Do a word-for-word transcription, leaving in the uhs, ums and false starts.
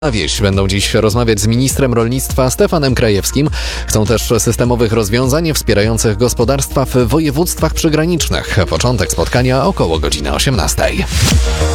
Na wieś będą dziś rozmawiać z ministrem rolnictwa Stefanem Krajewskim. Chcą też systemowych rozwiązań wspierających gospodarstwa w województwach przygranicznych. Początek spotkania około godziny osiemnastej.